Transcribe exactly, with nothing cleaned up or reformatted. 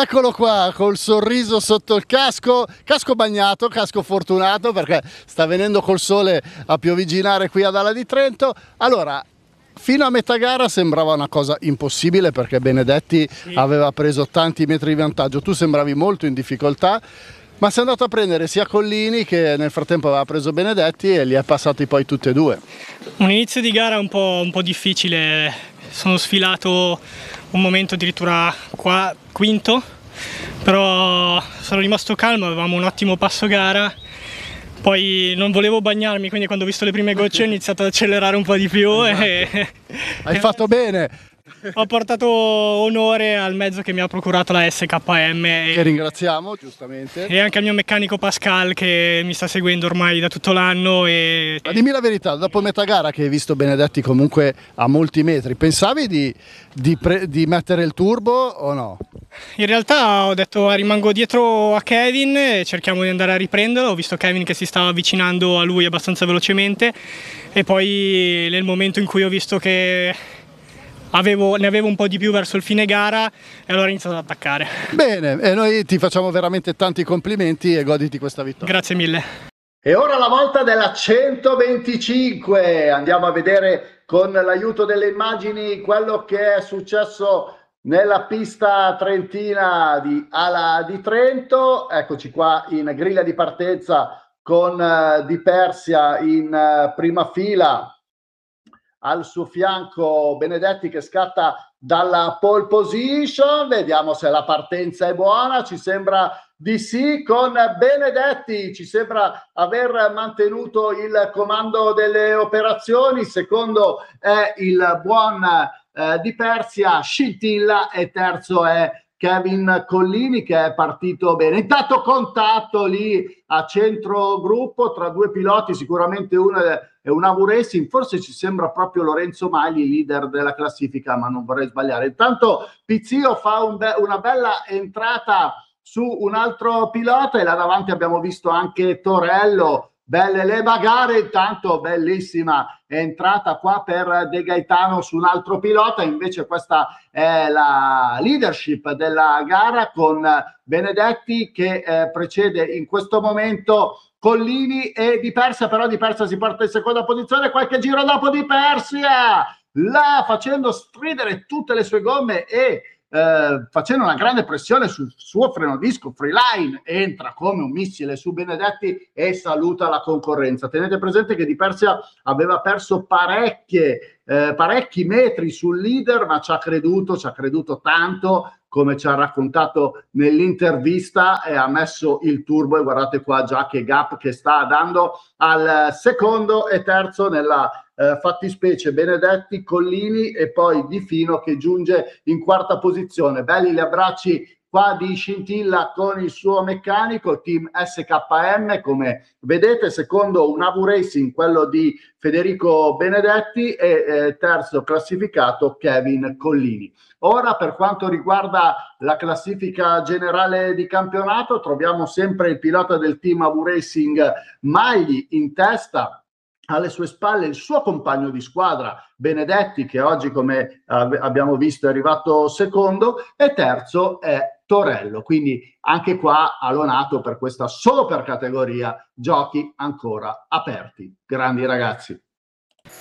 Eccolo qua col sorriso sotto il casco, casco bagnato, casco fortunato perché sta venendo col sole a pioviginare qui ad Ala di Trento. Allora, fino a metà gara sembrava una cosa impossibile perché Benedetti sì. aveva preso tanti metri di vantaggio, tu sembravi molto in difficoltà, ma sei andato a prendere sia Collini che nel frattempo aveva preso Benedetti e li è passati poi tutti e due. Un inizio di gara un po', un po' difficile, sono sfilato un momento addirittura qua, quinto, però sono rimasto calmo, avevamo un ottimo passo gara, poi non volevo bagnarmi, quindi quando ho visto le prime gocce ho iniziato ad accelerare un po' di più. Esatto. e... Hai fatto bene! Ho portato onore al mezzo che mi ha procurato la S K M e, che ringraziamo giustamente, e anche al mio meccanico Pascal che mi sta seguendo ormai da tutto l'anno. E... Ma dimmi la verità, dopo metà gara che hai visto Benedetti comunque a molti metri, pensavi di, di, pre, di mettere il turbo o no? In realtà ho detto rimango dietro a Kevin e cerchiamo di andare a riprenderlo, ho visto Kevin che si stava avvicinando a lui abbastanza velocemente e poi nel momento in cui ho visto che Avevo, ne avevo un po' di più verso il fine gara e allora ho iniziato ad attaccare. Bene, e noi ti facciamo veramente tanti complimenti e goditi questa vittoria. Grazie mille. E ora la volta della centoventicinque, andiamo a vedere con l'aiuto delle immagini quello che è successo nella pista trentina di Ala di Trento. Eccoci qua in griglia di partenza con uh, Di Persia in uh, prima fila. Al suo fianco Benedetti che scatta dalla pole position, vediamo se la partenza è buona, ci sembra di sì con Benedetti, ci sembra aver mantenuto il comando delle operazioni, secondo è il buon eh, Di Persia, scintilla e terzo è Kevin Collini che è partito bene. Intanto contatto lì a centro gruppo tra due piloti, sicuramente uno è un Avu Racing, forse ci sembra proprio Lorenzo Magli, leader della classifica, ma non vorrei sbagliare. Intanto Pizzio fa un be- una bella entrata su un altro pilota e là davanti abbiamo visto anche Torello. Belle le bagare, intanto bellissima entrata qua per De Gaetano su un altro pilota, invece questa è la leadership della gara con Benedetti che eh, precede in questo momento Collini e Di Persia, però Di Persia si porta in seconda posizione, qualche giro dopo Di Persia, là facendo stridere tutte le sue gomme e Eh, facendo una grande pressione sul suo freno disco Freeline, entra come un missile su Benedetti e saluta la concorrenza. Tenete presente che Di Persia aveva perso parecchie eh, parecchi metri sul leader, ma ci ha creduto, ci ha creduto tanto, come ci ha raccontato nell'intervista, e ha messo il turbo e guardate qua già che gap che sta dando al secondo e terzo nella eh, fattispecie Benedetti, Collini e poi Di Fino che giunge in quarta posizione. Belli gli abbracci qua di Scintilla con il suo meccanico, team S K M come vedete, secondo un Avu Racing quello di Federico Benedetti e eh, terzo classificato Kevin Collini. Ora per quanto riguarda la classifica generale di campionato troviamo sempre il pilota del team Avu Racing Magli in testa, alle sue spalle il suo compagno di squadra Benedetti che oggi come eh, abbiamo visto è arrivato secondo e terzo è Torello, quindi anche qua Alonato per questa solo per categoria giochi ancora aperti. Grandi ragazzi.